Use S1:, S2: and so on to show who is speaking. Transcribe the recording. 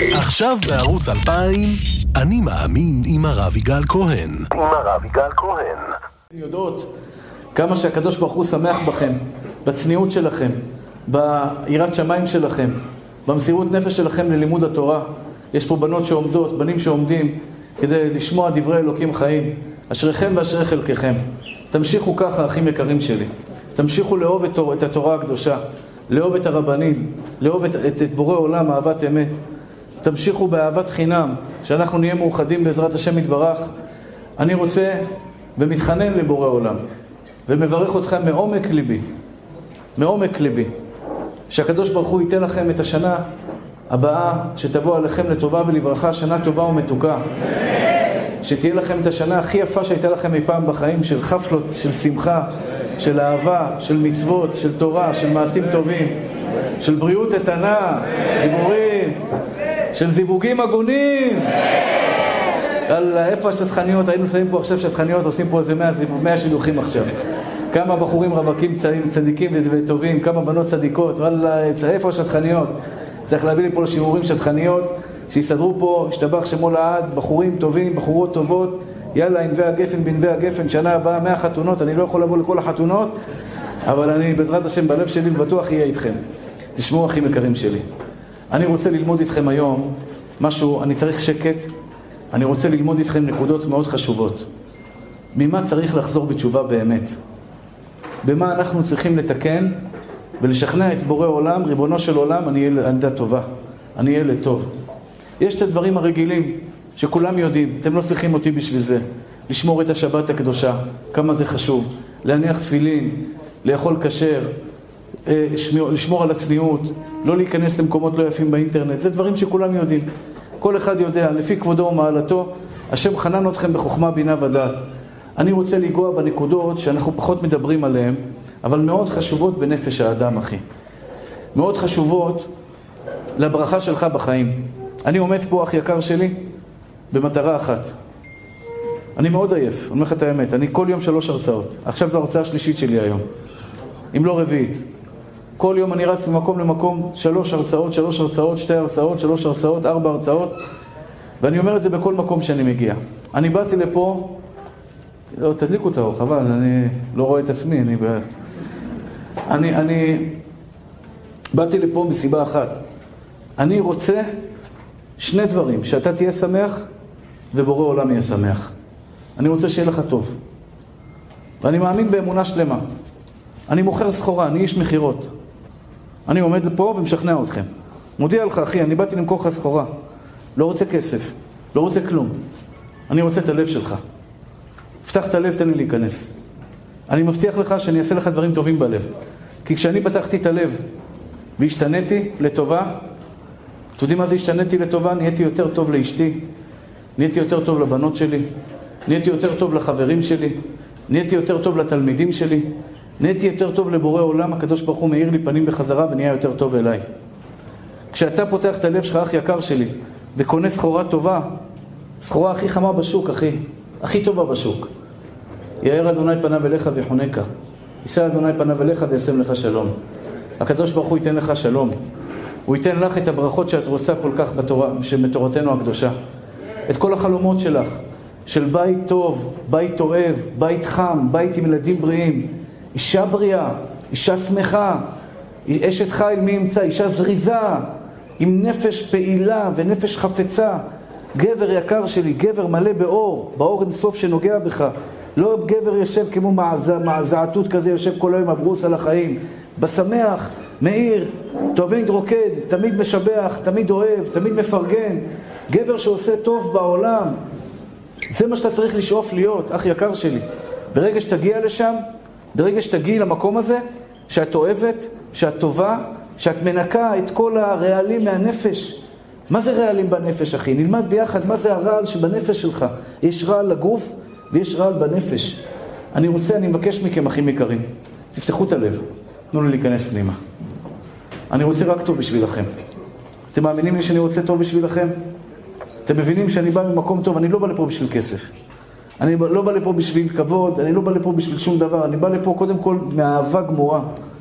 S1: עכשיו בערוץ 2000, אני מאמין עם הרב יגאל כהן.
S2: יודעות כמה שהקדוש ברוך הוא שמח בכם, בצניעות שלכם, ביראת שמיים שלכם, במסירות נפש שלכם ללימוד התורה. יש פה בנות שעומדות, בנים שעומדים כדי לשמוע דברי אלוקים חיים. אשריכם ואשרי חלקכם. תמשיכו ככה, אחים יקרים שלי. תמשיכו לאהוב את התורה הקדושה, לאהוב את הרבנים, לאהוב את בורא עולם, אהבת אמת. תמשיכו באהבת חינם, שאנחנו נהיה מאוחדים בעזרת השם יתברך. אני רוצה ומתחנן לבורא עולם, ומברך אתכם מעומק ליבי, שהקדוש ברוך הוא ייתן לכם את השנה הבאה, שתבוא עליכם לטובה ולברכה, שנה טובה ומתוקה. שתהיה לכם את השנה הכי יפה שהייתה לכם אי פעם בחיים, של חפלות, של שמחה, של אהבה, של מצוות, של תורה, של מעשים טובים, של בריאות איתנה, דיבורים, של זיווגים הגונים. על איפה השטחניות, היינו שמים פה עכשיו שטחניות, עושים פה איזה 100 שילוחים עכשיו. כמה בחורים רווקים צדיקים וטובים, כמה בנות צדיקות, איפה השטחניות? צריך להביא לי פה לשיעורים שטחניות, שיסדרו פה, השתבח שמו לעד, בחורים טובים, בחורות טובות. יאללה, ענבי הגפן בנבי הגפן, שנה הבאה 100 חתונות, אני לא יכול לבוא לכל החתונות, אבל אני בעזרת השם בלב שלי בטוח יהיה איתכם. תשמעו אחים יקרים שלי, אני רוצה ללמוד איתכם היום משהו, אני צריך שקט, אני רוצה ללמוד איתכם נקודות מאוד חשובות. ממה צריך לחזור בתשובה באמת? במה אנחנו צריכים לתקן ולשכנע את בורא עולם, ריבונו של עולם, אני ילדה טובה, אני ילד טוב. יש את הדברים הרגילים שכולם יודעים, אתם לא צריכים אותי בשביל זה. לשמור את השבת הקדושה, כמה זה חשוב, להניח תפילין, לאכול כשר, לשמור על הצניעות, לא להיכנס למקומות לא יפים באינטרנט, זה דברים שכולם יודעים. כל אחד יודע, לפי כבודו ומעלתו, השם חנן אתכם בחוכמה, בינה ודעת. אני רוצה לגוע בנקודות שאנחנו פחות מדברים עליהן, אבל מאוד חשובות בנפש האדם, אחי. מאוד חשובות לברכה שלך בחיים. אני עומד פה, אח יקר שלי, במטרה אחת. אני מאוד עייף, אני אומר לך את האמת. אני כל יום 3 הרצאות. עכשיו זו ההרצאה השלישית שלי היום, אם לא רביעית. כל יום אני רץ ממקום למקום, 3 הרצאות, 2 הרצאות, 3 הרצאות, 4 הרצאות. ואני אומר את זה בכל מקום שאני מגיע. אני באתי לפה, לא, תדליקו את האור, חבל, אני לא רואה את עצמי. אני באתי לפה מסיבה אחת. אני רוצה 2 דברים, שאתה תהיה שמח ובורא עולם יהיה שמח. אני רוצה שיהיה לך טוב. ואני מאמין באמונה שלמה. אני מוכר סחורה, אני איש מחירות. אני עומד לפה ומשכנע אתכם. מודיע לך, אחי, אני באתי למכור לך סחורה. לא רוצה כסף, לא רוצה כלום. אני רוצה את הלב שלך. פתח את הלב, תן לי להיכנס. אני מבטיח לך שאני אעשה לך דברים טובים בלב. כי כשאני פתחתי את הלב והשתניתי לטובה, אתם יודעים מה זה השתניתי לטובה? נהייתי יותר טוב לאשתי, נהייתי יותר טוב לבנות שלי, נהייתי יותר טוב לחברים שלי, נהייתי יותר טוב לתלמידים שלי, נהייתי יותר טוב לבורא עולם. הקדוש ברוך הוא מאיר לי פנים בחזרה ונהיה יותר טוב אליי. כשאתה פותח את הלב שלך, אח יקר שלי, וקונה סחורה טובה, סחורה הכי חמה בשוק, הכי טובה בשוק. יאר אדוני פניו אליך ויחונקה, יישא אדוני פניו אליך וישם לך שלום. הקדוש ברוך הוא ייתן לך שלום. הוא ייתן לך את הברכות שאת רוצה כל כך בתורתנו הקדושה. את כל החלומות שלך, של בית טוב, בית אוהב, בית חם, בית עם ילדים בריאים, אישה בריאה, אישה שמחה, אשת חיל מי ימצא, אישה זריזה, עם נפש פעילה ונפש חפצה. גבר יקר שלי, גבר מלא באור אינסוף שנוגע בך. לא גבר יושב כמו מעזעתות כזה, יושב כל היום הברוס על החיים. בשמח, מאיר, תמיד רוקד, תמיד משבח, תמיד אוהב, תמיד מפרגן. גבר שעושה טוב בעולם. זה מה שאתה צריך לשאוף להיות, אח יקר שלי. ברגע שתגיע לשם, ברגע שתגיעי למקום הזה, שאת אוהבת, שאת טובה, שאת מנקה את כל הרעלים מהנפש. מה זה רעלים בנפש, אחי? נלמד ביחד מה זה הרעל שבנפש שלך. יש רעל לגוף ויש רעל בנפש. אני מבקש מכם, אחים יקרים, תפתחו את הלב, תנו לי להיכנס פנימה. אני רוצה רק טוב בשבילכם. אתם מאמינים לי שאני רוצה טוב בשבילכם? אתם מבינים שאני בא ממקום טוב, אני לא בא לפה בשביל כסף. אני לא בא לפה בשביל כבוד, אני לא בא לפה בשביל שום דבר. אני בא לפה קודם כל מאהבה גמורה.